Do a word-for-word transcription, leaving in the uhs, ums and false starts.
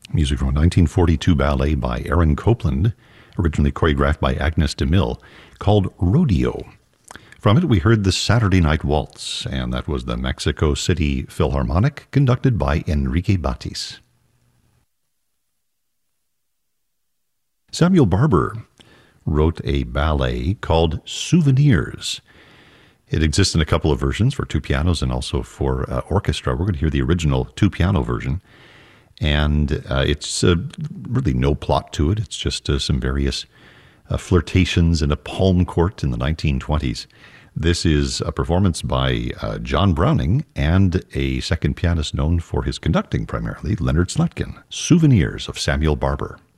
Music from a nineteen forty-two ballet by Aaron Copland, originally choreographed by Agnes de Mille, called Rodeo. From it, we heard the Saturday Night Waltz, and that was the Mexico City Philharmonic, conducted by Enrique Batis. Samuel Barber wrote a ballet called Souvenirs. It exists in a couple of versions for two pianos and also for uh, orchestra. We're going to hear the original two-piano version. And uh, it's uh, really no plot to it. It's just uh, some various uh, flirtations in a palm court in the nineteen twenties. This is a performance by uh, John Browning and a second pianist known for his conducting primarily, Leonard Slatkin. Souvenirs of Samuel Barber.